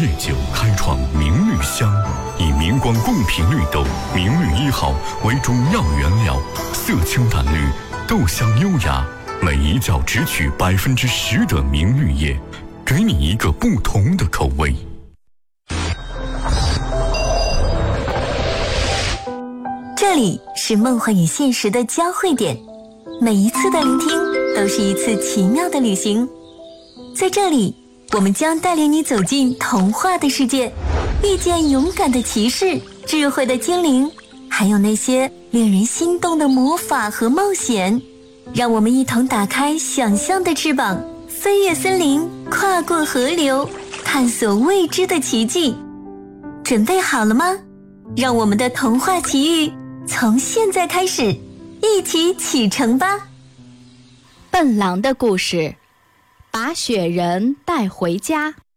酒开创明绿香，以明光贡品绿豆明绿1号为中药原料，色清淡绿，豆香优雅，每一窖只取10%的明绿叶，给你一个不同的口味。 这里是梦幻与现实的交汇点，每一次的聆听都是一次奇妙的旅行。在这里，我们将带领你走进童话的世界，遇见勇敢的骑士、智慧的精灵，还有那些令人心动的魔法和冒险。让我们一同打开想象的翅膀，飞越森林，跨过河流，探索未知的奇迹。准备好了吗？让我们的童话奇遇从现在开始，一起启程吧。 笨狼的故事，把雪人带回家。